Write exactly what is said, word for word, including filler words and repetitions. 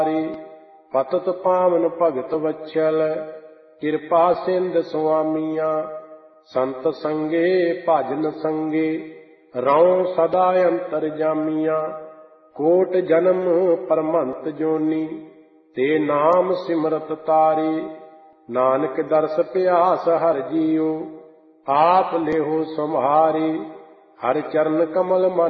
ਪਤਿਤ ਪਾਵਨ ਭਗਤ ਵਛਲ ਕਿਰਪਾ ਸਿੰਧ ਸੁਆਮੀਆਂ। ਸੰਤ ਸੰਗੇ ਭਜਨ ਸੰਗੇ ਰਉ ਸਦਾ ਅੰਤਰਜਾਮੀਆਂ। ਕੋਟ ਜਨਮ ਪਰਮੰਤ ਜੋਨੀ ਤੇ ਨਾਮ ਸਿਮਰਤ ਤਾਰੀ। ਨਾਨਕ ਦਰਸ ਪਿਆਸ ਹਰਿ ਜੀਉ ਆਪ ਲੇਹੁ ਸੰਭਾਰੀ। ਹਰਿ ਚਰਨ ਕਮਲ ਮਨ